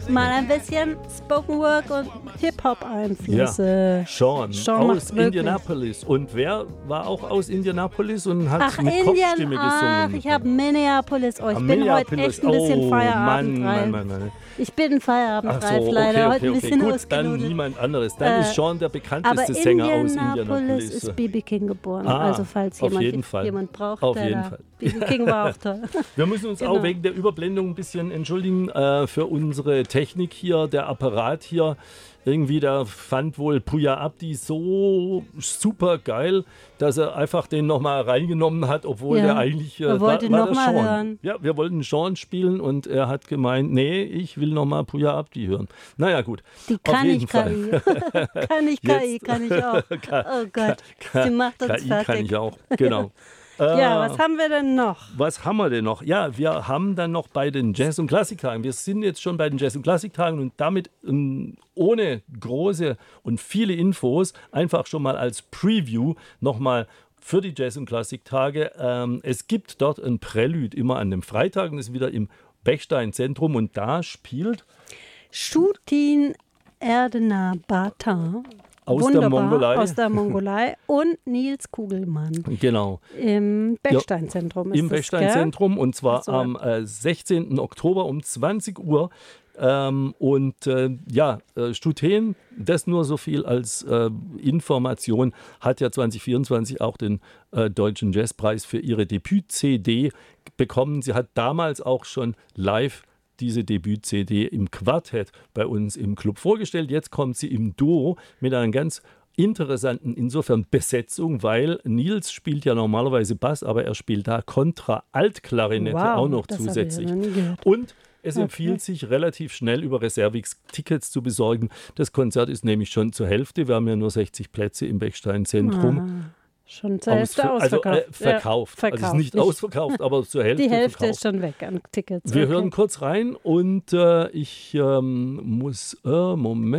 mal ein bisschen Spoken Word und Hip-Hop-Einflüsse. Ja, Sean aus macht's wirklich. Indianapolis. Und wer war auch aus Indianapolis und hat Ach, mit Kopfstimme ach, gesungen? ich habe Minneapolis. Oh, ich bin Minneapolis. heute echt ein bisschen feierabendreif. Mann. Ich bin feierabendreif, Ach so, leider. Heute ein okay. bisschen Gut, dann ausgenudelt. niemand anderes. Dann ist Sean der Aber bekannteste Sänger aus Indianapolis Indianapolis. ist B.B. King geboren. Ah, Also falls auf jeden Fall. jemand braucht, Auf der jeden da. Fall. B.B. King war auch toll. Wir müssen uns Genau. auch wegen der Überblendung ein bisschen entschuldigen für unsere Technik hier. Der Apparat hier, irgendwie, der fand wohl Puya Abdi so super geil, dass er einfach den nochmal reingenommen hat, obwohl Ja, der eigentlich er wollte ihn war noch der mal Sean. hören. Ja, wir wollten Sean spielen und er hat gemeint, nee, ich will nochmal Puya Abdi hören. Naja, gut. Die Auf kann jeden ich Fall. KI. Kann ich KI, Jetzt- kann ich auch. Oh Gott, sie macht uns KI kann fertig. ich auch, genau. Ja, was haben wir denn noch? Was haben wir denn noch? Ja, wir haben dann noch bei den Jazz- und Klassiktagen. Wir sind jetzt schon bei den Jazz- und Klassiktagen und damit ohne große und viele Infos, einfach schon mal als Preview nochmal für die Jazz- und Klassiktage. Es gibt dort ein Prälude immer an dem Freitag und das ist wieder im Bechstein-Zentrum und da spielt Shutin Erdena Bata. aus der Wunderbar, Mongolei. aus der Mongolei und Nils Kugelmann Genau. im Bechstein-Zentrum. Im Bechstein-Zentrum und zwar Ach so. am 16. Oktober um 20 Uhr. Stuten, das nur so viel als Information, hat ja 2024 auch den Deutschen Jazzpreis für ihre Debüt-CD bekommen. Sie hat damals auch schon live diese Debüt-CD im Quartett bei uns im Club vorgestellt. Jetzt kommt sie im Duo mit einer ganz interessanten insofern Besetzung, weil Nils spielt ja normalerweise Bass, aber er spielt da Kontra-Altklarinette auch noch das hab ich ja zusätzlich. noch nie gehört. Und es empfiehlt sich relativ schnell über Reservix Tickets zu besorgen. Das Konzert ist nämlich schon zur Hälfte. Wir haben ja nur 60 Plätze im Bechstein-Zentrum. Schon zur Hälfte ausverkauft. Verkauft. Ja, Also es ist nicht ausverkauft, aber zur Hälfte Die Hälfte verkauft. ist schon weg an Tickets. Wir Okay. hören kurz rein und ich muss, Moment.